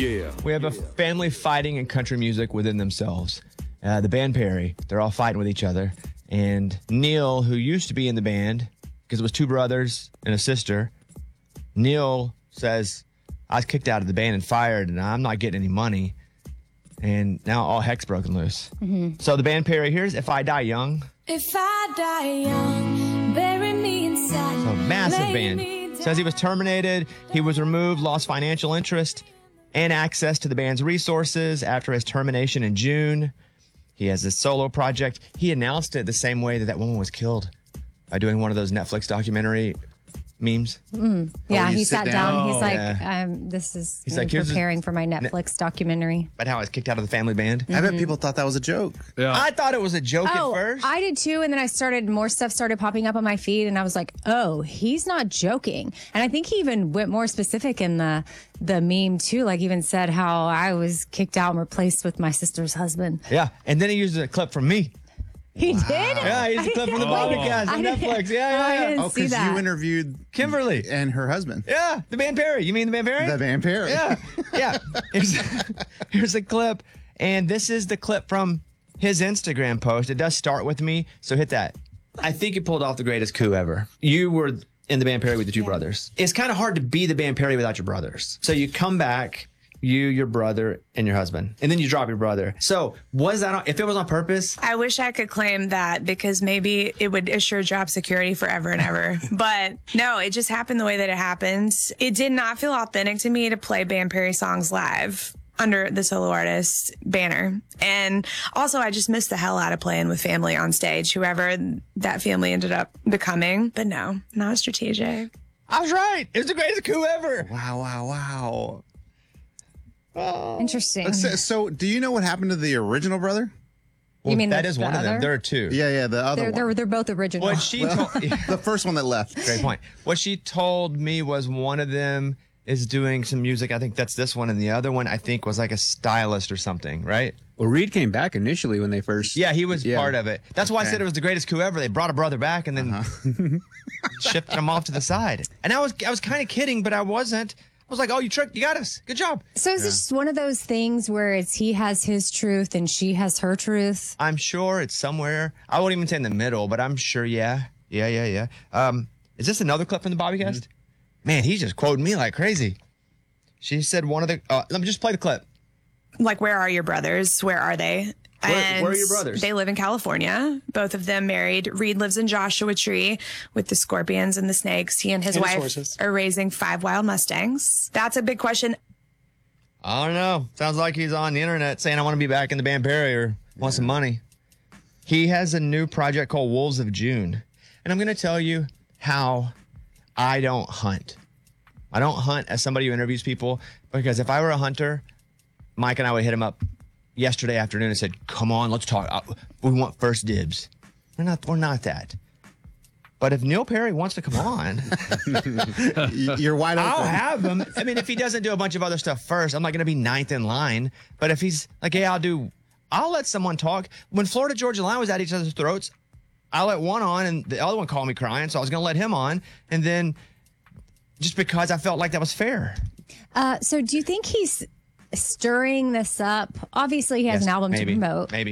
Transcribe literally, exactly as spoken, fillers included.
Yeah. We have a family fighting in country music within themselves. Uh, the band Perry, they're all fighting with each other. And Neil, who used to be in the band, because it was two brothers and a sister, Neil says, I was kicked out of the band and fired, and I'm not getting any money. And now all heck's broken loose. Mm-hmm. So the band Perry, here's If I Die Young. If I die young, bury me inside. So massive band. Says he was terminated, he was removed, lost financial interest and access to the band's resources after his termination in June. He has a solo project. He announced it the same way that that woman was killed, by doing one of those Netflix documentary memes. Mm. Yeah, you he sit sat down. down. He's Oh, like, yeah. um, this is He's me like, here's a- preparing for my Netflix documentary. But how I was kicked out of the family band. I bet people thought that was a joke. Yeah. I thought it was a joke Oh, at first. I did too. And then I started, more stuff started popping up on my feed. And I was like, oh, he's not joking. And I think he even went more specific in the the meme too. Like even said how I was kicked out and replaced with my sister's husband. Yeah, and then he used a clip from me. He did? Yeah, he used a clip from the podcast I on didn't- Netflix. Yeah, Oh, I yeah, yeah. didn't Oh, see because that. you interviewed Kimberly. and her husband. Yeah, the band Perry. You mean the band Perry? The Van Perry. Yeah, yeah. Here's, here's a clip, and this is the clip from his Instagram post. It does start with me, so hit that. I think you pulled off the greatest coup ever. You were in the band Perry with the two brothers. It's kind of hard to be the band Perry without your brothers. So you come back, you, your brother, and your husband, and then you drop your brother. So was that on, if it was on purpose? I wish I could claim that because maybe it would assure job security forever and ever. But no, it just happened the way that it happened. It did not feel authentic to me to play Band Perry songs live under the solo artist banner. And also, I just missed the hell out of playing with family on stage, whoever that family ended up becoming. But no, not strategic. I was right. It was the greatest coup ever. Wow, wow, wow. Interesting. So, so do you know what happened to the original brother? Well, mean that the- is the one of them. other? There are two. Yeah, yeah, the other They're, one. they're, they're both original. What she told, The first one that left. great point. What she told me was one of them is doing some music. I think that's this one, and the other one I think was like a stylist or something, right? Well, Reed came back initially when they first. Yeah, he was Yeah. part of it. That's why I Okay. said it was the greatest coup ever. They brought a brother back and then shifted him off to the side. And I was I was kind of kidding, but I wasn't. I was like, "Oh, you tricked. You got us. Good job." So is this just one of those things where it's he has his truth and she has her truth? I'm sure it's somewhere. I won't even say in the middle, but I'm sure. Yeah, yeah, yeah, yeah. Um, is this another clip from the Bobbycast? Mm-hmm. Man, he's just quoting me like crazy. She said one of the. Uh, let me just play the clip. Like, where are your brothers? Where are they? Where- where are your brothers? They live in California. Both of them married. Reed lives in Joshua Tree with the scorpions and the snakes. He and his And his wife horses. are raising five wild Mustangs. That's a big question. I don't know. Sounds like he's on the internet saying, I want to be back in the band Perry or want some money. He has a new project called Wolves of June. And I'm going to tell you how I don't hunt. I don't hunt as somebody who interviews people because if I were a hunter, Mike and I would hit him up yesterday afternoon and said, come on, let's talk. Uh, We want first dibs. We're not, we're not that. But if Neil Perry wants to come on, Y- You're wide open. I'll have him. I mean, if he doesn't do a bunch of other stuff first, I'm not going to be ninth in line. But if he's like, hey, I'll do, I'll let someone talk. When Florida Georgia Line was at each other's throats, I let one on and the other one called me crying. So I was going to let him on. And then just because I felt like that was fair. Uh, so do you think he's stirring this up? Obviously, he has Yes, an album maybe, to promote. Maybe.